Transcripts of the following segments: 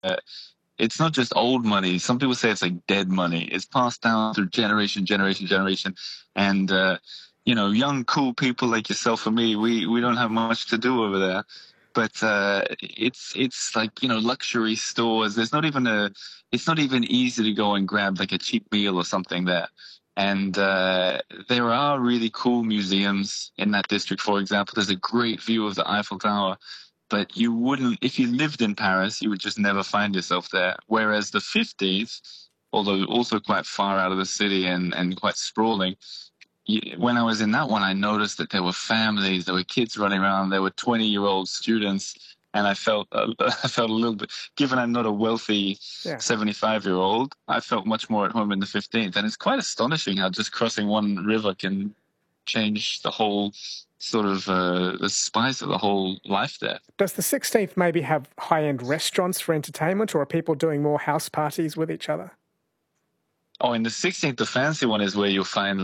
it's not just old money. Some people say it's like dead money. It's passed down through generation, and young cool people like yourself and me, we don't have much to do over there. But it's like luxury stores. It's not even easy to go and grab like a cheap meal or something there. And there are really cool museums in that district. For example, there's a great view of the Eiffel Tower, but you wouldn't, if you lived in Paris, you would just never find yourself there. Whereas the 50s, although also quite far out of the city and quite sprawling, when I was in that one, I noticed that there were families, there were kids running around, there were 20-year-old students, and I felt I felt a little bit, given I'm not a wealthy Yeah. 75-year-old, I felt much more at home in the 15th. And it's quite astonishing how just crossing one river can change the whole sort of the spice of the whole life there. Does the 16th maybe have high-end restaurants for entertainment, or are people doing more house parties with each other? Oh, in the 16th, the fancy one is where you'll find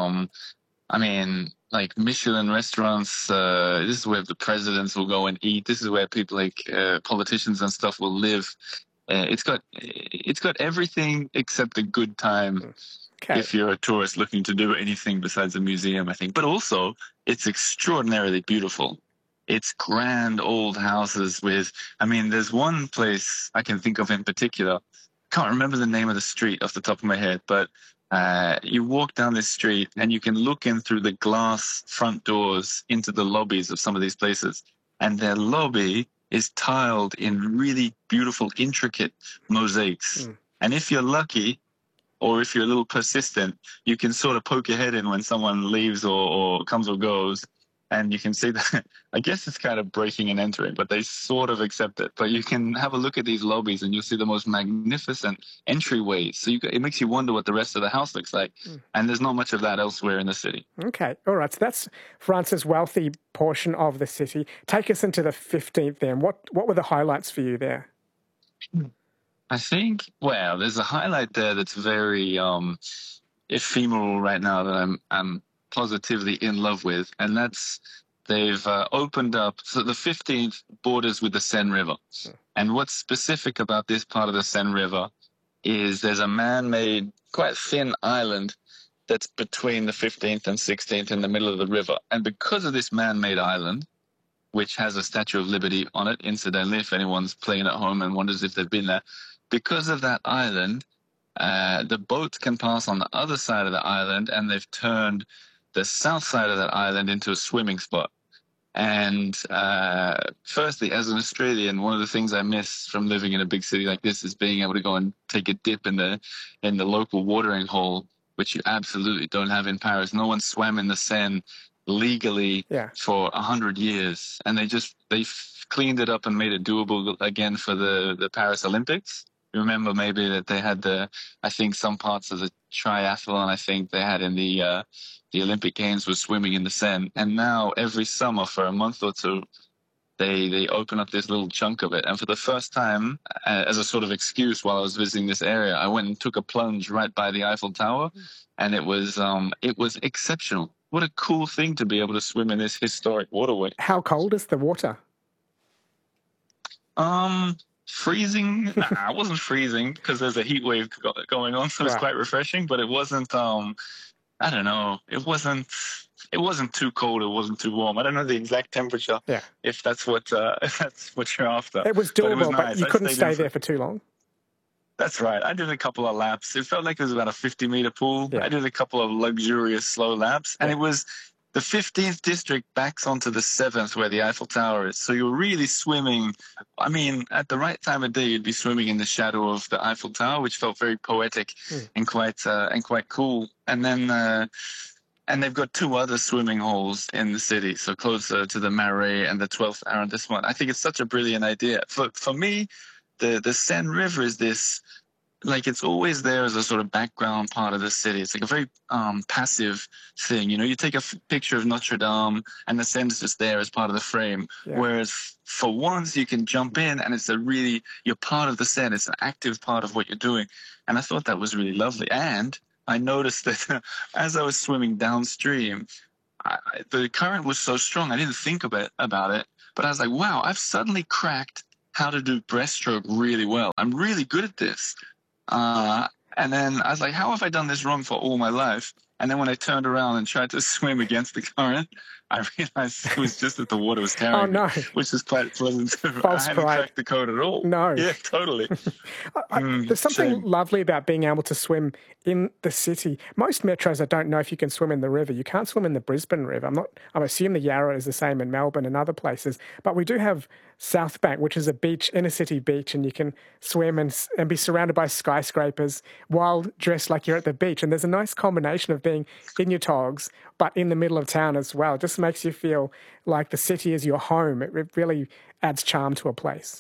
like Michelin restaurants. This is where the presidents will go and eat. This is where people like politicians and stuff will live. It's got everything except a good time Okay. if you're a tourist looking to do anything besides a museum, I think. But also, it's extraordinarily beautiful. It's grand old houses there's one place I can think of in particular. Can't remember the name of the street off the top of my head, but you walk down this street and you can look in through the glass front doors into the lobbies of some of these places. And their lobby is tiled in really beautiful, intricate mosaics. And if you're lucky, or if you're a little persistent, you can sort of poke your head in when someone leaves or comes or goes, and you can see that. I guess it's kind of breaking and entering, but they sort of accept it. But you can have a look at these lobbies, and you'll see the most magnificent entryways. So it makes you wonder what the rest of the house looks like, and there's not much of that elsewhere in the city. Okay, all right. So that's France's wealthy portion of the city. Take us into the 15th then. What were the highlights for you there? I think, well, there's a highlight there that's very ephemeral right now that I'm positively in love with, and that's they've opened up. So the 15th borders with the Seine River, and what's specific about this part of the Seine River is there's a man-made, quite thin island that's between the 15th and 16th in the middle of the river, and because of this man-made island, which has a Statue of Liberty on it, incidentally, if anyone's playing at home and wonders if they've been there. Because of that island, the boats can pass on the other side of the island, and they've turned the south side of that island into a swimming spot. And firstly, as an Australian, one of the things I miss from living in a big city like this is being able to go and take a dip in the local watering hole, which you absolutely don't have in Paris. No one swam in the Seine legally for 100 years, and they've cleaned it up and made it doable again for the Paris Olympics. You remember maybe that they had I think some parts of the triathlon I think they had in the Olympic Games was swimming in the Seine, and now every summer for a month or two they open up this little chunk of it. And for the first time, as a sort of excuse while I was visiting this area, I went and took a plunge right by the Eiffel Tower, and it was exceptional. What a cool thing to be able to swim in this historic waterway. How cold is the water? Freezing? Nah, it wasn't freezing because there's a heat wave going on, so it's quite refreshing. But it wasn't. I don't know. It wasn't too cold. It wasn't too warm. I don't know the exact temperature. Yeah. If that's what you're after. It was doable, but nice. You couldn't stay there for too long. That's right. I did a couple of laps. It felt like it was about a 50-meter pool. Yeah. I did a couple of luxurious slow laps, and it was. The 15th district backs onto the 7th where the Eiffel Tower is. So you're really swimming. I mean, at the right time of day, you'd be swimming in the shadow of the Eiffel Tower, which felt very poetic and quite cool. And then, and they've got two other swimming holes in the city, so closer to the Marais and the 12th arrondissement. I think it's such a brilliant idea. For me, the Seine River is this. Like it's always there as a sort of background part of the city. It's like a very passive thing. You take a picture of Notre Dame and the Seine's just there as part of the frame. Yeah. Whereas for once you can jump in and you're part of the Seine. It's an active part of what you're doing. And I thought that was really lovely. And I noticed that as I was swimming downstream, the current was so strong. I didn't think about it, but I was like, wow, I've suddenly cracked how to do breaststroke really well. I'm really good at this. And then I was like, how have I done this wrong for all my life? And then when I turned around and tried to swim against the current, I realized it was just that the water was carrying me, which is quite pleasant. False I hadn't pride. cracked the code at all. No. Yeah, totally. There's something Shame. lovely about being able to swim in the city. Most metros, I don't know if you can swim in the river. You can't swim in the Brisbane River. I'm assuming the Yarra is the same in Melbourne and other places. But we do have South Bank, which is a beach, inner city beach, and you can swim and be surrounded by skyscrapers while dressed like you're at the beach. And there's a nice combination of being in your togs, but in the middle of town as well. It just makes you feel like the city is your home. It really adds charm to a place.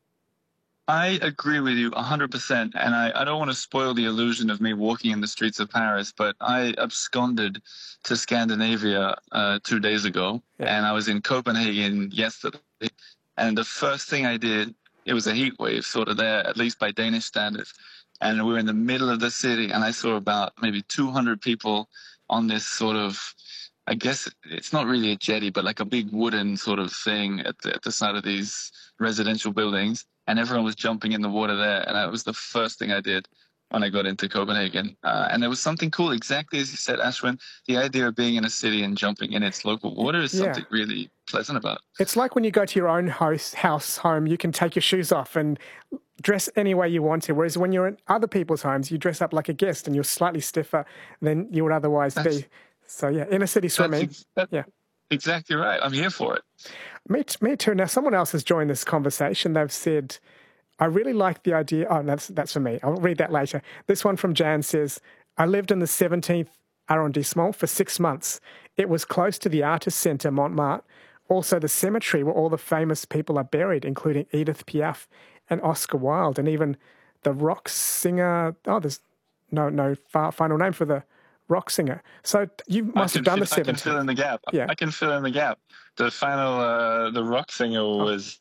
I agree with you 100%. And I don't want to spoil the illusion of me walking in the streets of Paris, but I absconded to Scandinavia 2 days ago. Yeah. And I was in Copenhagen yesterday. And the first thing I did, it was a heat wave sort of there, at least by Danish standards. And we were in the middle of the city, and I saw about maybe 200 people on this sort of, I guess it's not really a jetty, but like a big wooden sort of thing at the side of these residential buildings. And everyone was jumping in the water there. And that was the first thing I did when I got into Copenhagen. And there was something cool, exactly as you said, Ashwin. The idea of being in a city and jumping in its local water is something really pleasant about it. It's like when you go to your own home, you can take your shoes off and dress any way you want to. Whereas when you're at other people's homes, you dress up like a guest and you're slightly stiffer than you would otherwise be. So, yeah, inner city swimming. Exactly right. I'm here for it. Me too. Now, someone else has joined this conversation. They've said, I really like the idea. Oh, that's for me. I'll read that later. This one from Jan says, I lived in the 17th arrondissement for 6 months. It was close to the Artist Centre, Montmartre. Also, the cemetery where all the famous people are buried, including Edith Piaf and Oscar Wilde, and even the rock singer. Oh, there's no final name for the rock singer. So you must have done the 17th. I can fill in the gap. Yeah. I can fill in the gap. The final, the rock singer was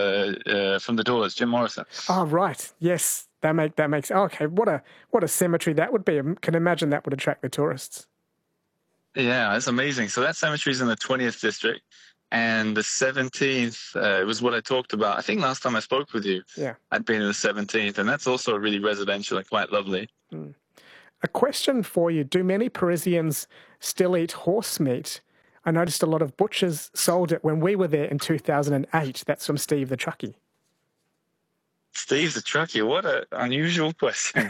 from the Doors, Jim Morrison. Oh, right. Yes, that makes. Okay, what a cemetery that would be. I can imagine that would attract the tourists. Yeah, it's amazing. So that cemetery is in the 20th district, and the 17th it was what I talked about. I think last time I spoke with you, I'd been in the 17th, and that's also really residential and quite lovely. Mm. A question for you: do many Parisians still eat horse meat? I noticed a lot of butchers sold it when we were there in 2008. That's from Steve the Truckie. Steve the Truckie, what an unusual question.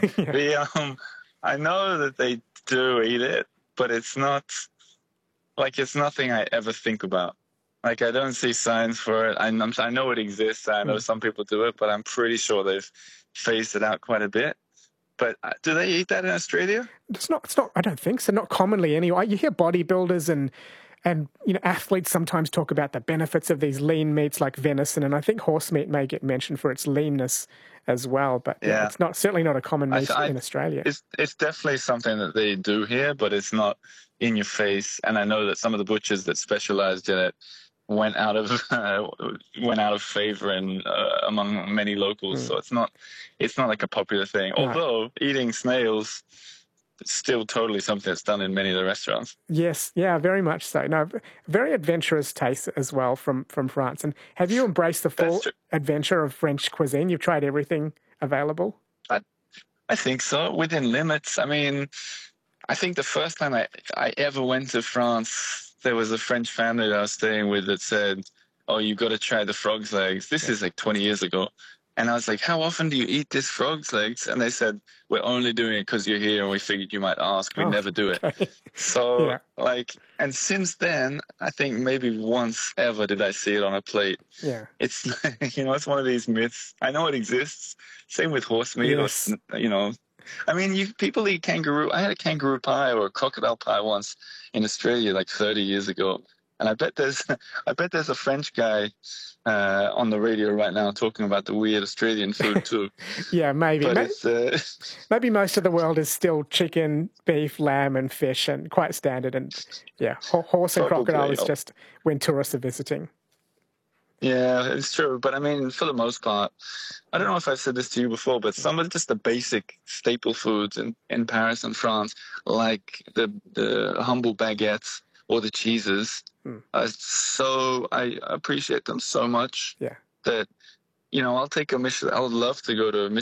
I know that they do eat it, but it's not, it's nothing I ever think about. Like, I don't see signs for it. I know it exists. I know some people do it, but I'm pretty sure they've phased it out quite a bit. But do they eat that in Australia? It's not. I don't think so. Not commonly anyway. You hear bodybuilders and athletes sometimes talk about the benefits of these lean meats like venison, and I think horse meat may get mentioned for its leanness as well. But it's certainly not a common meat in Australia. It's definitely something that they do here, but it's not in your face. And I know that some of the butchers that specialized in it went out of favor among many locals. So it's not like a popular thing. Right. Although eating snails, it's still totally something that's done in many of the restaurants. Yes, yeah, very much so. No, very adventurous taste as well from France. And have you embraced the full adventure of French cuisine? You've tried everything available? I think so, within limits. I mean, I think the first time I ever went to France, there was a French family that I was staying with that said, oh, you've got to try the frog's legs. This is like 20 years ago. And I was like, how often do you eat this frog's legs? And they said, we're only doing it because you're here and we figured you might ask. We never do it. Okay. So, and since then, I think maybe once ever did I see it on a plate. Yeah. It's, it's one of these myths. I know it exists. Same with horse meat. Yes. Or, I mean, people eat kangaroo. I had a kangaroo pie or a crocodile pie once in Australia like 30 years ago. And I bet there's a French guy on the radio right now talking about the weird Australian food too. Yeah, maybe. Maybe most of the world is still chicken, beef, lamb, and fish, and quite standard. And horse and crocodile is just when tourists are visiting. Yeah, it's true. But I mean, for the most part, I don't know if I've said this to you before, but some of just the basic staple foods in Paris and France, like the humble baguettes or the cheeses, I appreciate them so much that, I'll take a Michelin. I would love to go to a Michelin